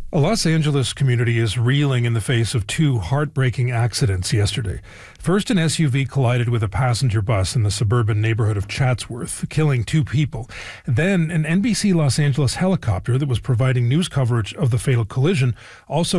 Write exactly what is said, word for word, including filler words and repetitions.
A Los Angeles community is reeling in the face of two heartbreaking accidents yesterday. First, an S U V collided with a passenger bus in the suburban neighborhood of Chatsworth, killing two people. Then, an N B C Los Angeles helicopter that was providing news coverage of the fatal collision also